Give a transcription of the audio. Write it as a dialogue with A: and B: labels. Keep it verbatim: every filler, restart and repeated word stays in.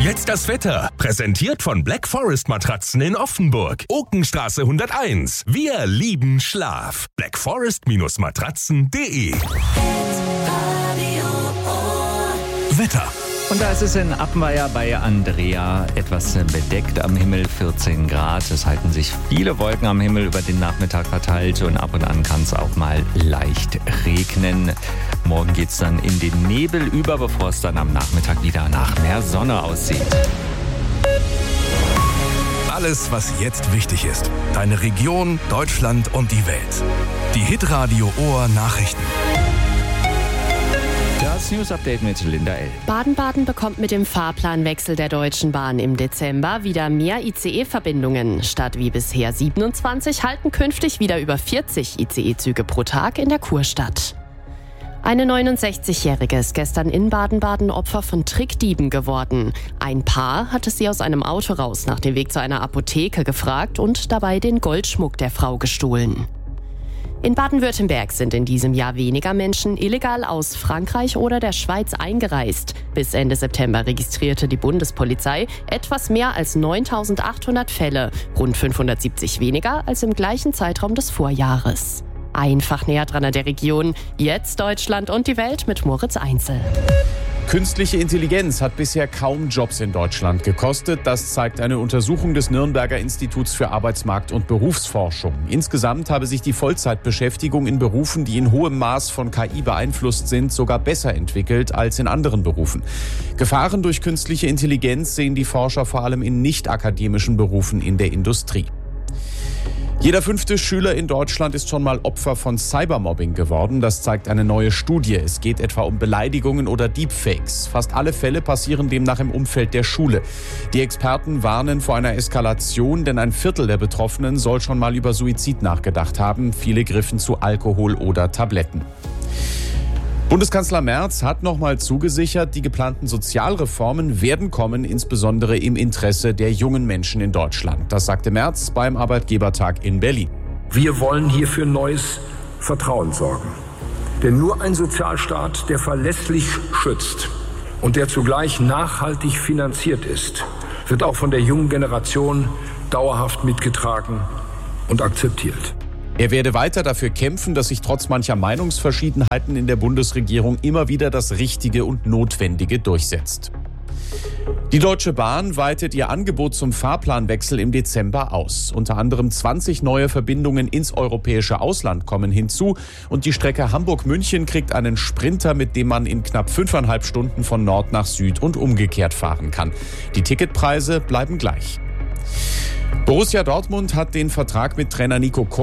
A: Jetzt das Wetter. Präsentiert von Black Forest Matratzen in Offenburg. Okenstraße hunderteins. Wir lieben Schlaf. black forest Matratzen punkt de. Wetter.
B: Und da ist es in Appenweier bei Andrea etwas bedeckt, am Himmel vierzehn Grad. Es halten sich viele Wolken am Himmel über den Nachmittag verteilt und ab und an kann es auch mal leicht regnen. Morgen geht es dann in den Nebel über, bevor es dann am Nachmittag wieder nach mehr Sonne aussieht.
A: Alles, was jetzt wichtig ist. Deine Region, Deutschland und die Welt. Die Hitradio Ohr Nachrichten.
B: Das News-Update mit Linda L.
C: Baden-Baden bekommt mit dem Fahrplanwechsel der Deutschen Bahn im Dezember wieder mehr I C E-Verbindungen. Statt wie bisher siebenundzwanzig halten künftig wieder über vierzig I C E-Züge pro Tag in der Kurstadt. Eine neunundsechzigjährige ist gestern in Baden-Baden Opfer von Trickdieben geworden. Ein Paar hatte sie aus einem Auto raus nach dem Weg zu einer Apotheke gefragt und dabei den Goldschmuck der Frau gestohlen. In Baden-Württemberg sind in diesem Jahr weniger Menschen illegal aus Frankreich oder der Schweiz eingereist. Bis Ende September registrierte die Bundespolizei etwas mehr als neuntausendachthundert Fälle, rund fünfhundertsiebzig weniger als im gleichen Zeitraum des Vorjahres. Einfach näher dran an der Region. Jetzt Deutschland und die Welt mit Moritz Einzel.
D: Künstliche Intelligenz hat bisher kaum Jobs in Deutschland gekostet. Das zeigt eine Untersuchung des Nürnberger Instituts für Arbeitsmarkt- und Berufsforschung. Insgesamt habe sich die Vollzeitbeschäftigung in Berufen, die in hohem Maß von K I beeinflusst sind, sogar besser entwickelt als in anderen Berufen. Gefahren durch künstliche Intelligenz sehen die Forscher vor allem in nicht-akademischen Berufen in der Industrie. Jeder fünfte Schüler in Deutschland ist schon mal Opfer von Cybermobbing geworden. Das zeigt eine neue Studie. Es geht etwa um Beleidigungen oder Deepfakes. Fast alle Fälle passieren demnach im Umfeld der Schule. Die Experten warnen vor einer Eskalation, denn ein Viertel der Betroffenen soll schon mal über Suizid nachgedacht haben. Viele griffen zu Alkohol oder Tabletten. Bundeskanzler Merz hat nochmal zugesichert, die geplanten Sozialreformen werden kommen, insbesondere im Interesse der jungen Menschen in Deutschland. Das sagte Merz beim Arbeitgebertag in Berlin.
E: Wir wollen hier für neues Vertrauen sorgen. Denn nur ein Sozialstaat, der verlässlich schützt und der zugleich nachhaltig finanziert ist, wird auch von der jungen Generation dauerhaft mitgetragen und akzeptiert.
D: Er werde weiter dafür kämpfen, dass sich trotz mancher Meinungsverschiedenheiten in der Bundesregierung immer wieder das Richtige und Notwendige durchsetzt. Die Deutsche Bahn weitet ihr Angebot zum Fahrplanwechsel im Dezember aus. Unter anderem zwanzig neue Verbindungen ins europäische Ausland kommen hinzu und die Strecke Hamburg-München kriegt einen Sprinter, mit dem man in knapp fünfeinhalb Stunden von Nord nach Süd und umgekehrt fahren kann. Die Ticketpreise bleiben gleich. Borussia Dortmund hat den Vertrag mit Trainer Nico Kovac